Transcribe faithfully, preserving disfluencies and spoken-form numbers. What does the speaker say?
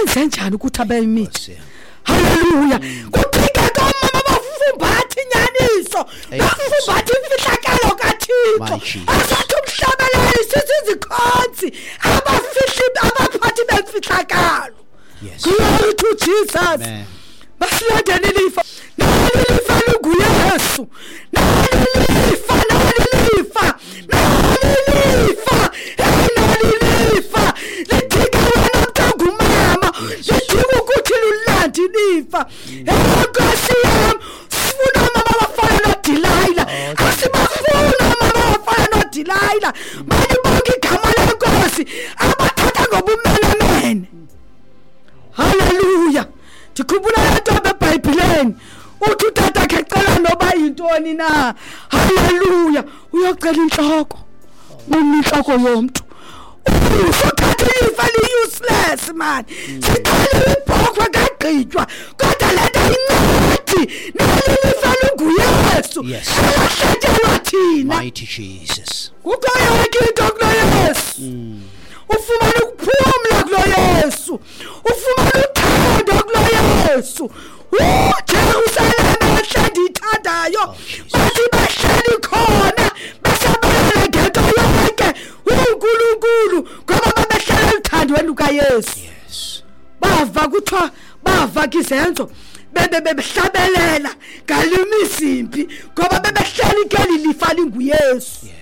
benze njani ukuthi abayimithi? Haleluya. Kuqhikeka mama bafumbathi inyaniso, bafumbathi imfihlakalo kaThixo. Asathi umhlabeleli sizikhonzi abafihli abaphathi bemfihlakalo. Yes. Glory to Jesus. Basilandeni lifa. Nalilifa luguyesu. Nalilifa, nalilifa. Nalilifa. Nalilifa. Lithika wena mntangu mama. Lithika ukuthi lulandi lifa. Enkosi yami, sifuna mama bafana noDelilah. Asibafuna mama bafana noDelilah. Manje bonke igama lenkosi abathatha ngobumenemene. Hallelujah. Tikhumbula lento eBhayibhelini. Uthi utata kecela noba yintoni na. Hallelujah. Uyocela inhloko. Uninhloko yomuntu. Usuthatha ifa li useless man. Siqale ibhokwe kagqitshwa. Kodwa lento incwadi nalilifa lunguYesu. Alahletshelwa thina. Mighty Jesus. Kukhona yonke into kuloYesu. Ufumana ukuphumula kuloYesu. Ufumana uthando kuloYesu. uJerusalema ehlandi ithandayo. Bathi bahleli khona basabela ngento yonke uNkulunkulu ngoba babehlala uthandweni lukaYesu. Yes. Bava kuthiwa bava izenzo bebe behlabelela ngalimi isimpi ngoba bebehleli ke lilifa linguYesu.